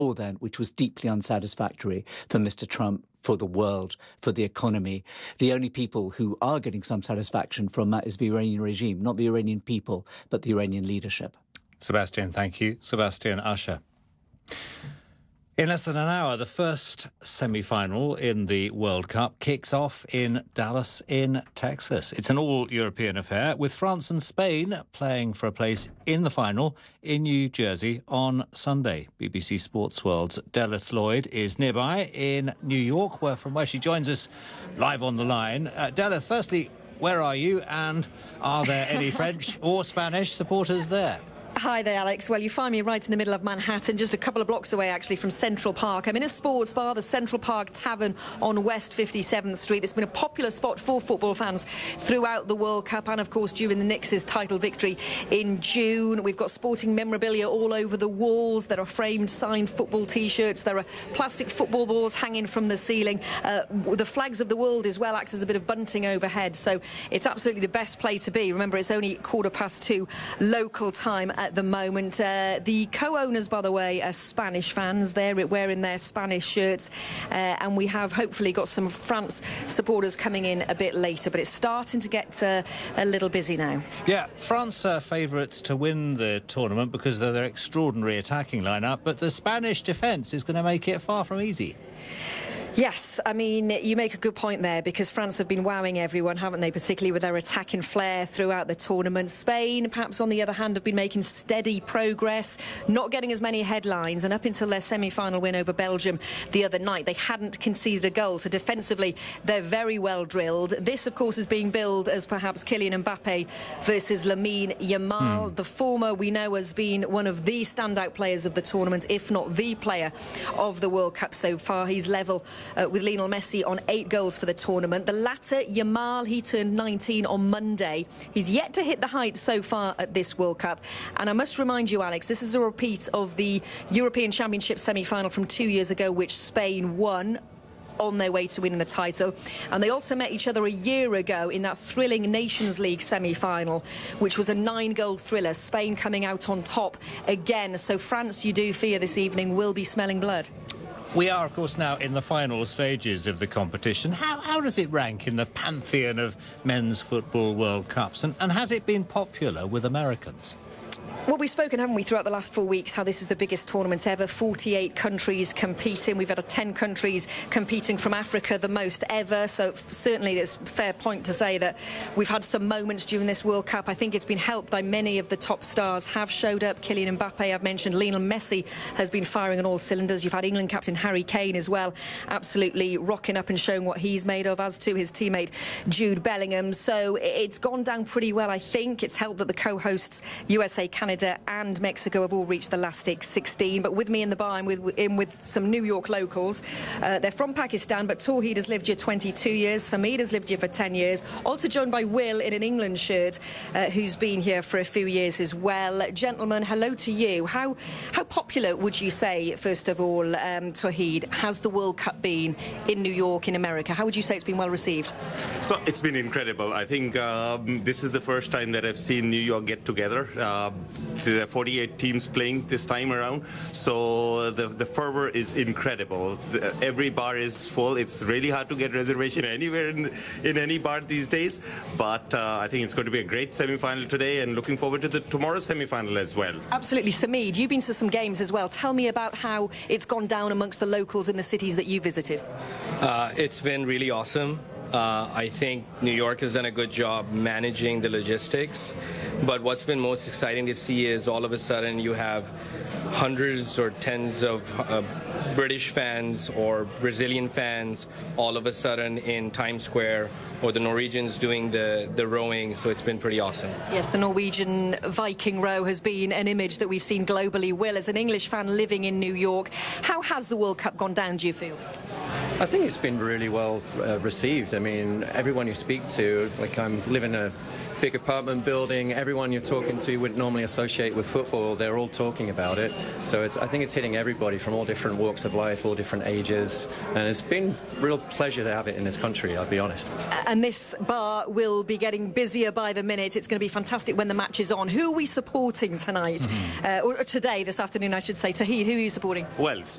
before then, which was deeply unsatisfactory for Mr. Trump, for the world, for the economy. The only people who are getting some satisfaction from that is the Iranian regime, not the Iranian people, but the Iranian leadership. Sebastian, thank you. Sebastian Usher. In less than an hour, the first semi-final in the World Cup kicks off in Dallas in Texas. It's an all-European affair, with France and Spain playing for a place in the final in New Jersey on Sunday. BBC Sports World's Delith Lloyd is nearby in New York, from where she joins us live on the line. Delith, firstly, where are you, and are there any French or Spanish supporters there? Hi there, Alex. Well, you find me right in the middle of Manhattan, just a couple of blocks away, actually, from Central Park. I'm in a sports bar, the Central Park Tavern on West 57th Street. It's been a popular spot for football fans throughout the World Cup and, of course, during the Knicks' title victory in June. We've got sporting memorabilia all over the walls. There are framed, signed football T-shirts. There are plastic football balls hanging from the ceiling. The flags of the world as well act as a bit of bunting overhead. So it's absolutely the best place to be. Remember, it's only 2:15 local time at the moment. The co-owners, by the way, are Spanish fans. They're wearing their Spanish shirts, and we have hopefully got some France supporters coming in a bit later, but it's starting to get a little busy now. Yeah, France are favourites to win the tournament because of their extraordinary attacking lineup, but the Spanish defence is going to make it far from easy. Yes, I mean, you make a good point there, because France have been wowing everyone, haven't they, particularly with their attacking flair throughout the tournament. Spain, perhaps on the other hand, have been making steady progress, not getting as many headlines, and up until their semi-final win over Belgium the other night, they hadn't conceded a goal. So defensively, they're very well drilled. This, of course, is being billed as perhaps Kylian Mbappe versus Lamine Yamal. The former, we know, has been one of the standout players of the tournament, if not the player of the World Cup so far. He's level with Lionel Messi on 8 goals for the tournament. The latter, Yamal, he turned 19 on Monday. He's yet to hit the height so far at this World Cup. And I must remind you, Alex, this is a repeat of the European Championship semi-final from 2 years ago, which Spain won on their way to winning the title. And they also met each other a year ago in that thrilling Nations League semi-final, which was a 9-goal thriller, Spain coming out on top again. So France, you do fear this evening, will be smelling blood. We are, of course, now in the final stages of the competition. How does it rank in the pantheon of men's football World Cups? And has it been popular with Americans? Well, we've spoken, haven't we, throughout the last 4 weeks, how this is the biggest tournament ever. 48 countries competing. We've had 10 countries competing from Africa, the most ever. So certainly it's a fair point to say that we've had some moments during this World Cup. I think it's been helped by many of the top stars have showed up. Kylian Mbappe, I've mentioned. Lionel Messi has been firing on all cylinders. You've had England captain Harry Kane as well, absolutely rocking up and showing what he's made of, as to his teammate Jude Bellingham. So it's gone down pretty well, I think. It's helped that the co-hosts, USA, Canada and Mexico, have all reached the last 16. But with me in the bar, I'm with some New York locals. They're from Pakistan, but Tawheed has lived here 22 years. Sameed has lived here for 10 years. Also joined by Will in an England shirt, who's been here for a few years as well. Gentlemen, hello to you. How popular would you say, first of all, Tawheed, has the World Cup been in New York, in America? How would you say it's been well received? So it's been incredible. I think this is the first time that I've seen New York get together. There are 48 teams playing this time around, so the fervor is incredible. Every bar is full. It's really hard to get reservation anywhere in any bar these days, but I think it's going to be a great semi-final today, and looking forward to tomorrow's semi-final as well. Absolutely. Sameed, you've been to some games as well. Tell me about how it's gone down amongst the locals in the cities that you visited. It's been really awesome. I think New York has done a good job managing the logistics, but what's been most exciting to see is all of a sudden you have hundreds or tens of British fans or Brazilian fans all of a sudden in Times Square, or the Norwegians doing the rowing, so it's been pretty awesome. Yes, the Norwegian Viking row has been an image that we've seen globally. Will, as an English fan living in New York, how has the World Cup gone down, do you feel? I think it's been really well received. I mean, everyone you speak to, like I'm living a big apartment building. Everyone you're talking to wouldn't normally associate with football. They're all talking about it. So I think it's hitting everybody from all different walks of life, all different ages. And it's been a real pleasure to have it in this country, I'll be honest. And this bar will be getting busier by the minute. It's going to be fantastic when the match is on. Who are we supporting tonight? Or today, this afternoon, I should say. Tahid, who are you supporting? Well,